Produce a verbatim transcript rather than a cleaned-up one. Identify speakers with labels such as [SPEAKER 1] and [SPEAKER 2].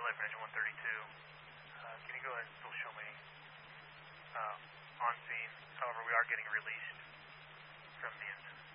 [SPEAKER 1] eleven, engine one thirty-two. Uh, can you go ahead and still show me uh, on scene? However, we are getting released from the engine.